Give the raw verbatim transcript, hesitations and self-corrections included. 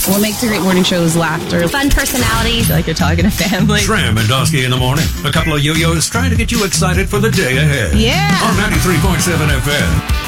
What makes a great morning show is laughter. Fun personalities. Like you're talking to family. Shram and Dosky in the morning. A couple of yo-yos trying to get you excited for the day ahead. Yeah. On ninety-three point seven F M.